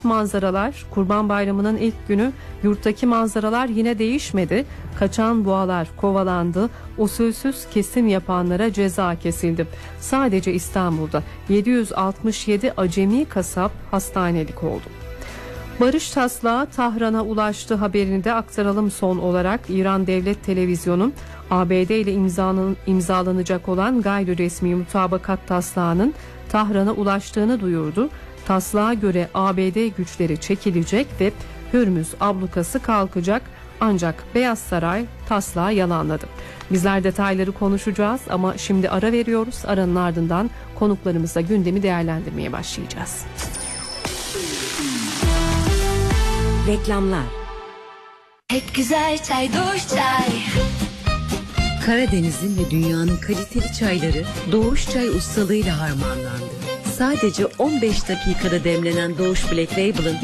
Manzaralar, Kurban Bayramı'nın ilk günü yurttaki manzaralar yine değişmedi. Kaçan boğalar kovalandı, usulsüz kesim yapanlara ceza kesildi. Sadece İstanbul'da 767 acemi kasap hastanelik oldu. Barış taslağı Tahran'a ulaştı haberini de aktaralım son olarak. İran Devlet Televizyonu ABD ile imzalanacak olan gayri resmi mutabakat taslağının Tahran'a ulaştığını duyurdu. Taslağa göre ABD güçleri çekilecek ve Hürmüz ablukası kalkacak, ancak Beyaz Saray taslağı yalanladı. Bizler detayları konuşacağız ama şimdi ara veriyoruz. Aranın ardından konuklarımızla gündemi değerlendirmeye başlayacağız. Reklamlar. Pek güzel çay, Doğuş Çay. Karadeniz'in ve dünyanın kaliteli çayları Doğuş Çay ustalığıyla harmanlandı. Sadece 15 dakikada demlenen Doğuş Black Label'ın